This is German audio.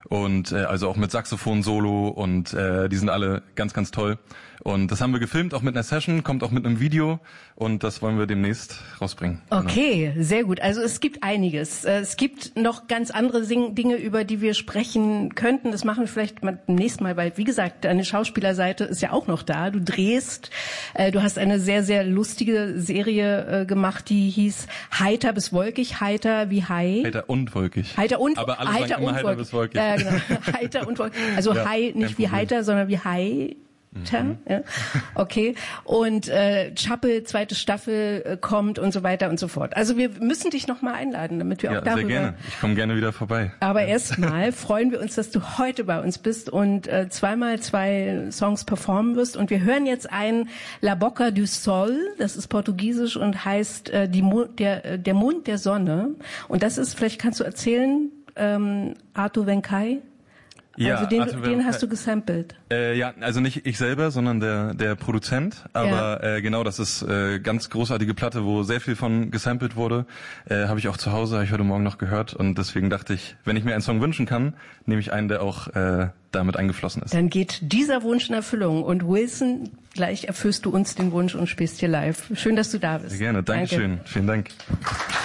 und also auch mit Saxophon-Solo und die sind alle ganz, ganz toll. Und das haben wir gefilmt, auch mit einer Session, kommt auch mit einem Video und das wollen wir demnächst rausbringen. Okay, genau. Sehr gut. Also es gibt einiges. Es gibt noch ganz andere Dinge, über die wir sprechen könnten. Das machen wir vielleicht beim nächsten Mal, weil, wie gesagt, deine Schauspielerseite ist ja auch noch da. Du drehst, du hast eine sehr, sehr lustige Serie gemacht, die hieß Heiter bis wolkig, heiter wie Hai. Heiter und wolkig. Heiter und aber alle heiter sagen immer und heiter bis wolkig. Genau. Heiter und wolkig. Also ja, Hai nicht wie heiter, sondern wie Hai. Ja. Okay. Und Chappell, zweite Staffel kommt und so weiter und so fort. Also wir müssen dich nochmal einladen, damit wir auch darüber... Ja, sehr gerne. Ich komme gerne wieder vorbei. Aber erstmal freuen wir uns, dass du heute bei uns bist und zweimal 2 Songs performen wirst. Und wir hören jetzt ein La Boca do Sol, das ist portugiesisch und heißt der Mund der Sonne. Und das ist, vielleicht kannst du erzählen, Arthur Venkai. Ja, also den hast du gesampelt. Ja, also nicht ich selber, sondern der Produzent. Aber ja. Genau, das ist ganz großartige Platte, wo sehr viel von gesampelt wurde. Habe ich auch zu Hause, habe ich heute Morgen noch gehört. Und deswegen dachte ich, wenn ich mir einen Song wünschen kann, nehme ich einen, der auch damit eingeflossen ist. Dann geht dieser Wunsch in Erfüllung. Und Wilson, gleich erfüllst du uns den Wunsch und spielst hier live. Schön, dass du da bist. Sehr gerne, Dankeschön. Danke. Vielen Dank.